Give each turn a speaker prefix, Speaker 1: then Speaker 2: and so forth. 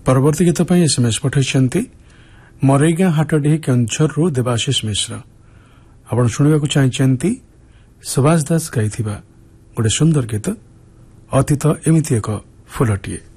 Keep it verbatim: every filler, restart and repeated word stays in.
Speaker 1: परवर्ती गीत पर एसएमएस पठाई मरईगाँ हाटडीह केन्दुझरु देवाशीष मिश्र आपण शुणा चाहती सुभाष दास गाई गोटे सुंदर गीत अतीत एमती एक फुलटीए।